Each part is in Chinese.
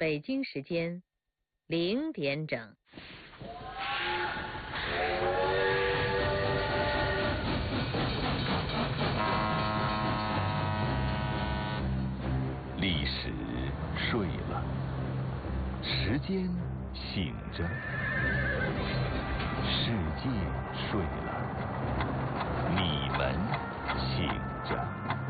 北京时间0点整。 历史睡了，时间醒着，世界睡了，你们醒着。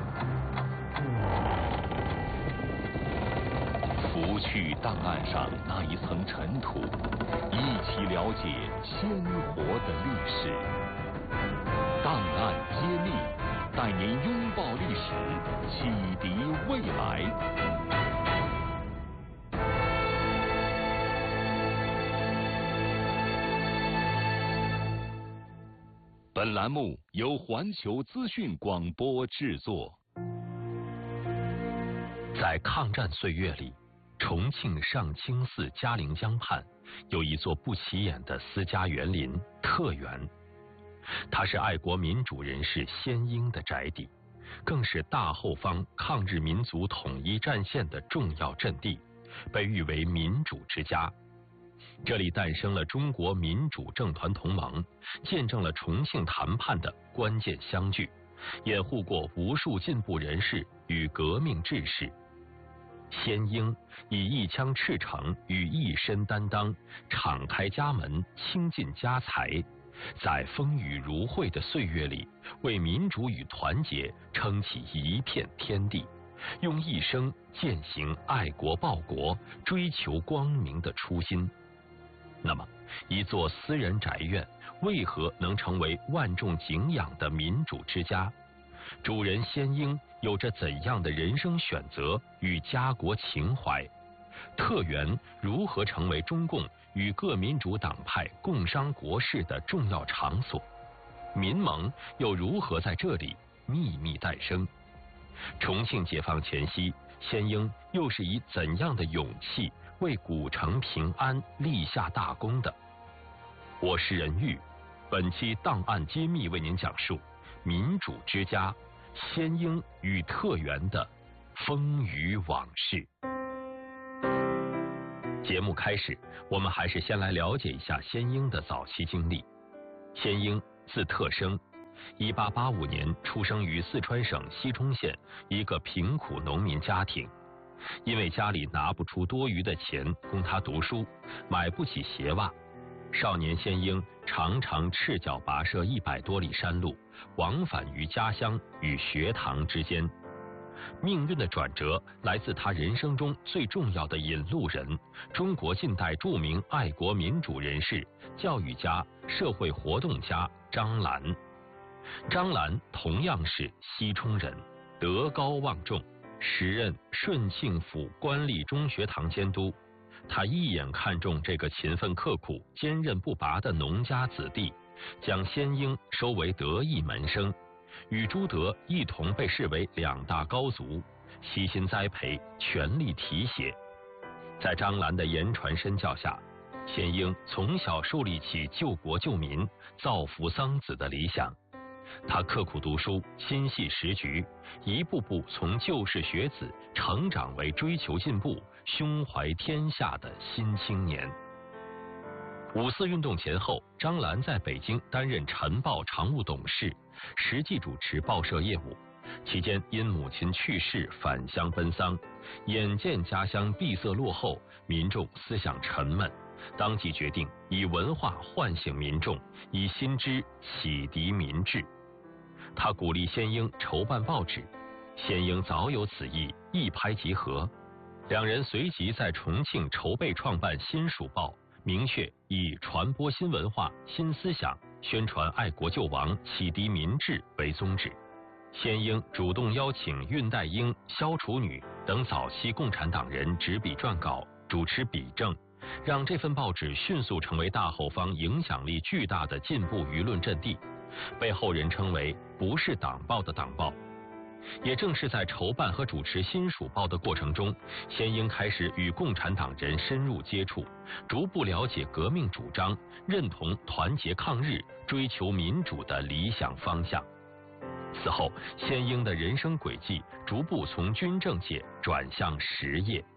拂去档案上那一层尘土，一起了解鲜活的历史。档案揭秘，带您拥抱历史，启迪未来。本栏目由环球资讯广播制作。在抗战岁月里，重庆上清寺嘉陵江畔有一座不起眼的私家园林特园，它是爱国民主人士先英的宅邸，更是大后方抗日民族统一战线的重要阵地，被誉为民主之家。这里诞生了中国民主政团同盟，见证了重庆谈判的关键相聚，掩护过无数进步人士与革命志士。先英以一腔赤诚与一身担当，敞开家门，倾尽家财，在风雨如晦的岁月里，为民主与团结撑起一片天地，用一生践行爱国报国、追求光明的初心。那么，一座私人宅院为何能成为万众敬仰的民主之家？主人先英有着怎样的人生选择与家国情怀？特园如何成为中共与各民主党派共商国事的重要场所？民盟又如何在这里秘密诞生？重庆解放前夕，先英又是以怎样的勇气为古城平安立下大功的？我是任玉，本期档案揭秘为您讲述民主之家先英与特园的风雨往事。节目开始，我们还是先来了解一下先英的早期经历。先英字特生，1885年出生于四川省西充县一个贫苦农民家庭。因为家里拿不出多余的钱供他读书，买不起鞋袜，少年先英常常赤脚跋涉100多里山路，往返于家乡与学堂之间。命运的转折来自他人生中最重要的引路人，中国近代著名爱国民主人士、教育家、社会活动家张澜。张澜同样是西充人，德高望重，时任顺庆府官立中学堂监督。他一眼看中这个勤奋刻苦、坚韧不拔的农家子弟，将先英收为得意门生，与朱德一同被视为2大高足，悉心栽培，全力提携。在张澜的言传身教下，先英从小树立起救国救民、造福桑梓的理想。他刻苦读书，心系时局，一步步从旧式学子成长为追求进步、胸怀天下的新青年。5·4运动前后，张澜在北京担任晨报常务董事，实际主持报社业务。期间因母亲去世返乡奔丧，眼见家乡闭塞落后，民众思想沉闷，当即决定以文化唤醒民众，以新知启迪民智。他鼓励先英筹办报纸，先英早有此意，一拍即合。两人随即在重庆筹备创办新蜀报，明确以传播新文化、新思想、宣传爱国救亡、启迪民智为宗旨。先英主动邀请恽代英、萧楚女等早期共产党人执笔撰稿，主持笔政，让这份报纸迅速成为大后方影响力巨大的进步舆论阵地，被后人称为不是党报的党报。也正是在筹办和主持新蜀报的过程中，先英开始与共产党人深入接触，逐步了解革命主张，认同团结抗日、追求民主的理想方向。此后，先英的人生轨迹逐步从军政界转向实业。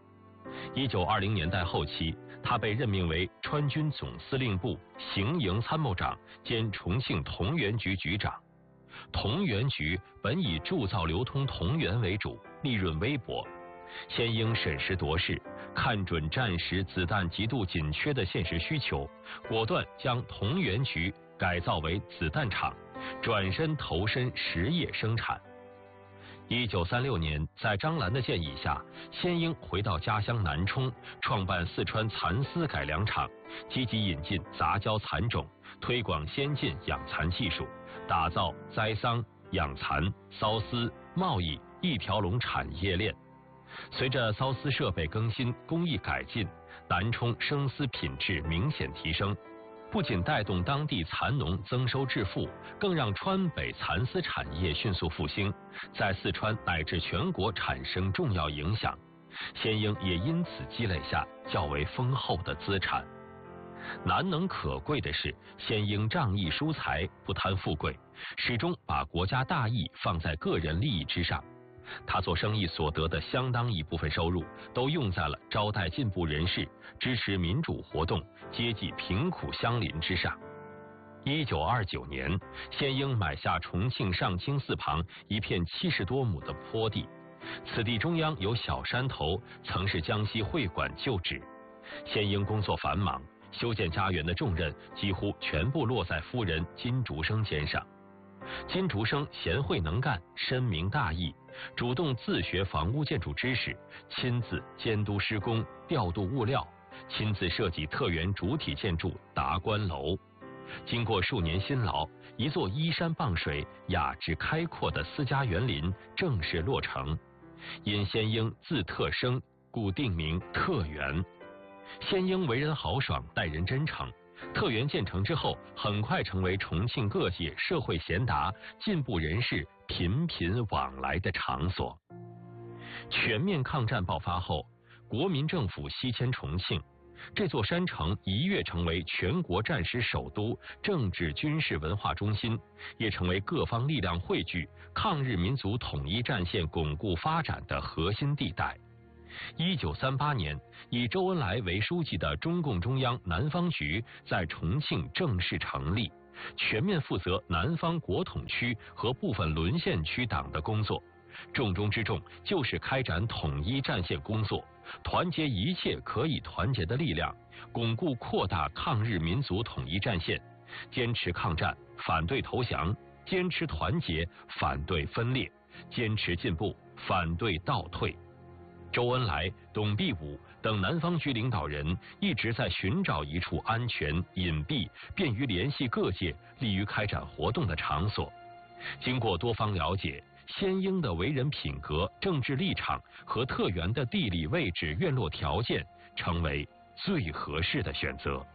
1920年代后期，他被任命为川军总司令部行营参谋长兼重庆铜元局局长。铜元局本以铸造流通铜元为主，利润微薄。先英审时度势，看准战时子弹极度紧缺的现实需求，果断将铜元局改造为子弹厂，转身投身实业生产。1936年，在张澜的建议下，先英回到家乡南充，创办四川蚕丝改良厂，积极引进杂交蚕种，推广先进养蚕技术，打造栽桑、养蚕、缫丝、贸易一条龙产业链。随着缫丝设备更新、工艺改进，南充生丝品质明显提升，不仅带动当地蚕农增收致富，更让川北蚕丝产业迅速复兴，在四川乃至全国产生重要影响。先英也因此积累下较为丰厚的资产。难能可贵的是，先英仗义疏财，不贪富贵，始终把国家大义放在个人利益之上。他做生意所得的相当一部分收入，都用在了招待进步人士、支持民主活动、接济贫苦乡邻之上。1929年，先英买下重庆上清寺旁一片70多亩的坡地，此地中央有小山头，曾是江西会馆旧址。先英工作繁忙，修建家园的重任几乎全部落在夫人金竹生肩上。金竹生贤惠能干，深明大义，主动自学房屋建筑知识，亲自监督施工、调度物料，亲自设计特园主体建筑达观楼。经过数年辛劳，一座依山傍水、雅致开阔的私家园林正式落成。因先英字特生，故定名特园。先英为人豪爽，待人真诚。特园建成之后，很快成为重庆各界社会贤达、进步人士频频往来的场所。全面抗战爆发后，国民政府西迁重庆，这座山城一跃成为全国战时首都、政治军事文化中心，也成为各方力量汇聚、抗日民族统一战线巩固发展的核心地带。1938年，以周恩来为书记的中共中央南方局在重庆正式成立，全面负责南方国统区和部分沦陷区党的工作，重中之重就是开展统一战线工作，团结一切可以团结的力量，巩固扩大抗日民族统一战线，坚持抗战，反对投降，坚持团结，反对分裂，坚持进步，反对倒退。周恩来、董必武等南方局领导人一直在寻找一处安全、隐蔽、便于联系各界、利于开展活动的场所。经过多方了解，先英的为人品格、政治立场和特园的地理位置、院落条件成为最合适的选择。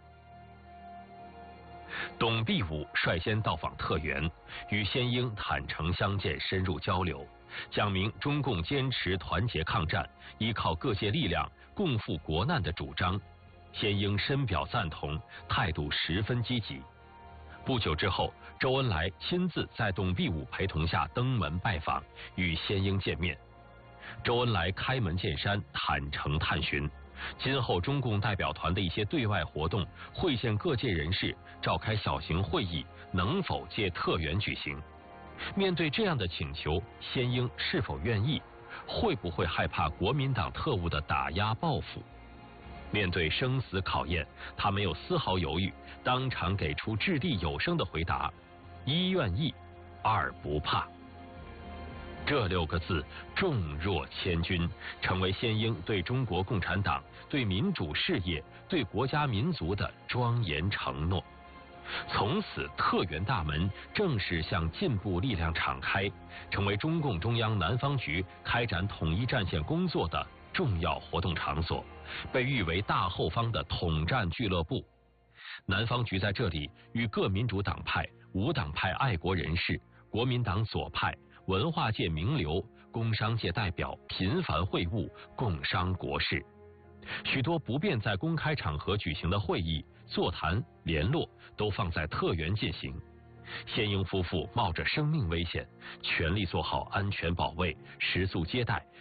董必武率先到访特园，与先英坦诚相见，深入交流，讲明中共坚持团结抗战、依靠各界力量共赴国难的主张。先英深表赞同，态度十分积极。不久之后，周恩来亲自在董必武陪同下登门拜访，与先英见面。周恩来开门见山，坦诚探寻今后中共代表团的一些对外活动，会见各界人士，召开小型会议，能否借特园举行？面对这样的请求，先英是否愿意？会不会害怕国民党特务的打压报复？面对生死考验，他没有丝毫犹豫，当场给出掷地有声的回答：一愿意，二不怕。这6个字重若千钧，成为先英对中国共产党、对民主事业、对国家民族的庄严承诺。从此，特园大门正式向进步力量敞开，成为中共中央南方局开展统一战线工作的重要活动场所，被誉为大后方的统战俱乐部。南方局在这里与各民主党派、无党派爱国人士、国民党左派、文化界名流、工商界代表频繁会晤，共商国事。许多不便在公开场合举行的会议、座谈、联络都放在特园进行。先英夫妇冒着生命危险，全力做好安全保卫，食宿接待，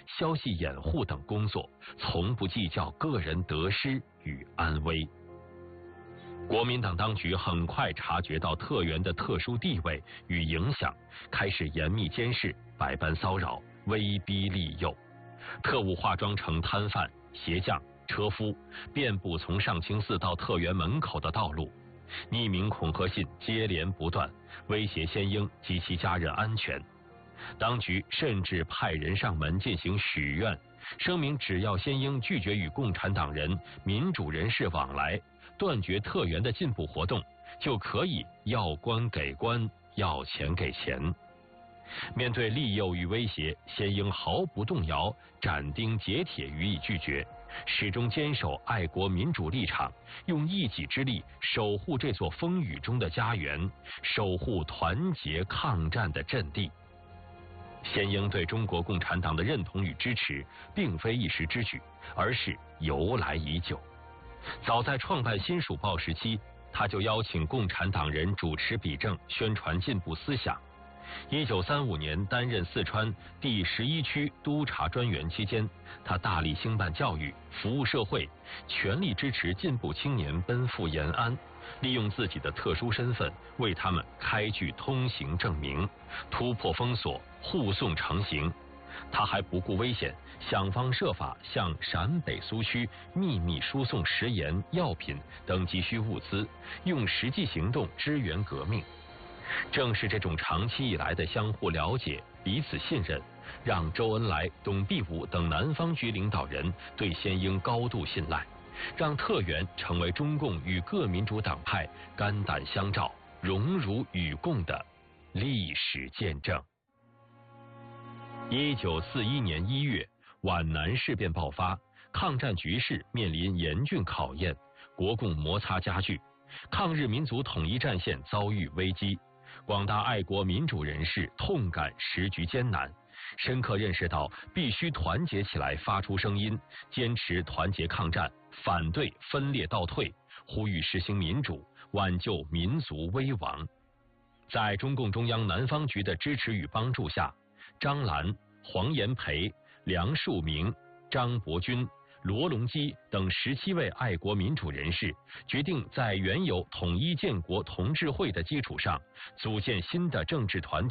消息掩护等工作，从不计较个人得失与安危。国民党当局很快察觉到特员的特殊地位与影响，开始严密监视，百般骚扰，威逼利诱。特务化妆成摊贩、鞋匠、车夫，遍布从上清寺到特员门口的道路。匿名恐吓信接连不断，威胁先英及其家人安全。当局甚至派人上门进行许愿，声明只要先英拒绝与共产党人、民主人士往来，断绝特员的进步活动，就可以要官给官，要钱给钱。面对利诱与威胁，先英毫不动摇，斩钉截铁予以拒绝，始终坚守爱国民主立场，用一己之力守护这座风雨中的家园，守护团结抗战的阵地。先英对中国共产党的认同与支持，并非一时之举，而是由来已久。早在创办新蜀报时期，他就邀请共产党人主持笔政，宣传进步思想。1935年担任四川第11区督察专员期间，他大力兴办教育，服务社会，全力支持进步青年奔赴延安，利用自己的特殊身份为他们开具通行证明，突破封锁，护送成行。他还不顾危险，想方设法向陕北苏区秘密输送食盐、药品等急需物资，用实际行动支援革命。正是这种长期以来的相互了解、彼此信任，让周恩来、董必武等南方局领导人对先英高度信赖，让特员成为中共与各民主党派肝胆相照、荣辱与共的历史见证。1941年1月，皖南事变爆发，抗战局势面临严峻考验，国共摩擦加剧，抗日民族统一战线遭遇危机。广大爱国民主人士痛感时局艰难，深刻认识到必须团结起来发出声音，坚持团结抗战，反对分裂倒退，呼吁实行民主，挽救民族危亡。在中共中央南方局的支持与帮助下，张澜、黄炎培、梁漱溟、张伯钧、罗隆基等17位爱国民主人士决定在原有统一建国同志会的基础上，组建新的政治团体。